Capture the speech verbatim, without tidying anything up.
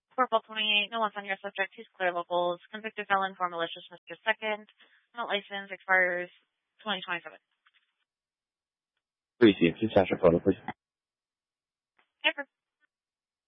Corporal twenty-eight, no one's on your subject. He's clear locals. Convicted felon for malicious Mister Second. No license expires twenty twenty-seven. Received. Just ask your photo, please.